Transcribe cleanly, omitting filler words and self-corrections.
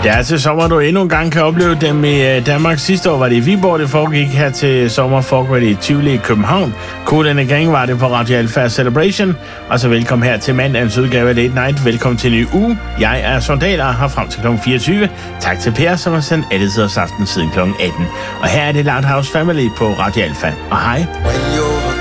Det er til sommer, du endnu en gang kan opleve dem i Danmark. Sidste år var det i Viborg, det foregik. Her til sommer foregår det i Tivoli i København. Cool and Gang var det på Radio Alpha Celebration. Og så velkommen her til mandagens udgave af Late Night. Velkommen til en ny uge. Jeg er Sondal og har frem til kl. 24. Tak til Per, som har sendt alle tiders aften siden kl. 18. Og her er det Loud House Family på Radio Alpha. Og hej.